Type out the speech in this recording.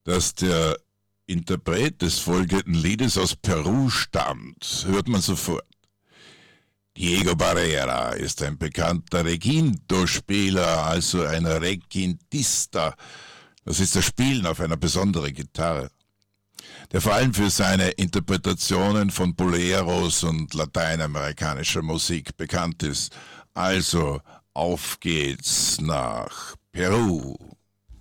Dass der Interpret des folgenden Liedes aus Peru stammt, hört man sofort. Diego Barrera ist ein bekannter Requinto-Spieler, also ein Requintista. Das ist das Spielen auf einer besonderen Gitarre, der vor allem für seine Interpretationen von Boleros und lateinamerikanischer Musik bekannt ist. Also, auf geht's nach Peru.